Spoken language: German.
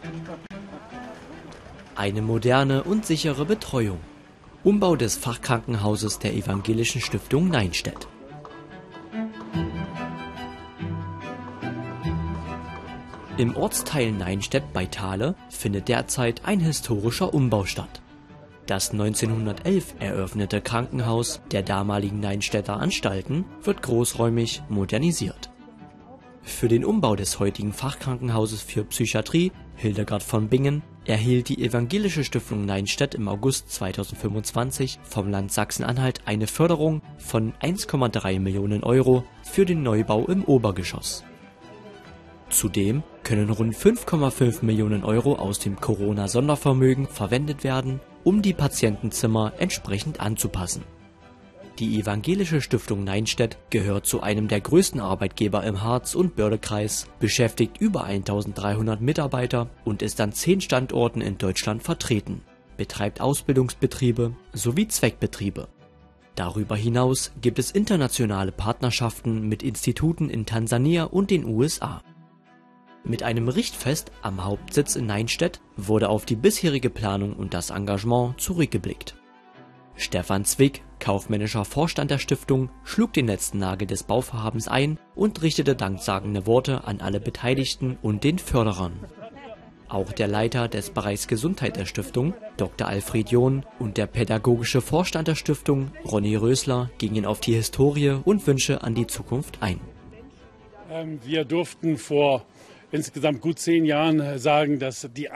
Eine moderne und sichere Betreuung. Umbau des Fachkrankenhauses der Evangelischen Stiftung Neinstedt. Im Ortsteil Neinstedt bei Thale findet derzeit ein historischer Umbau statt. Das 1911 eröffnete Krankenhaus der damaligen Neinstedter Anstalten wird großräumig modernisiert. Für den Umbau des heutigen Fachkrankenhauses für Psychiatrie Hildegard von Bingen erhielt die Evangelische Stiftung Neinstedt im August 2025 vom Land Sachsen-Anhalt eine Förderung von 1,3 Millionen Euro für den Neubau im Obergeschoss. Zudem können rund 5,5 Millionen Euro aus dem Corona-Sondervermögen verwendet werden, um die Patientenzimmer entsprechend anzupassen. Die Evangelische Stiftung Neinstedt gehört zu einem der größten Arbeitgeber im Harz- und Bördekreis, beschäftigt über 1300 Mitarbeiter und ist an 10 Standorten in Deutschland vertreten, betreibt Ausbildungsbetriebe sowie Zweckbetriebe. Darüber hinaus gibt es internationale Partnerschaften mit Instituten in Tansania und den USA. Mit einem Richtfest am Hauptsitz in Neinstedt wurde auf die bisherige Planung und das Engagement zurückgeblickt. Stefan Zwick, kaufmännischer Vorstand der Stiftung, schlug den letzten Nagel des Bauvorhabens ein und richtete danksagende Worte an alle Beteiligten und den Förderern. Auch der Leiter des Bereichs Gesundheit der Stiftung, Dr. Alfred John, und der pädagogische Vorstand der Stiftung, Ronny Rösler, gingen auf die Historie und Wünsche an die Zukunft ein. Wir durften vor insgesamt gut 10 Jahren sagen, dass die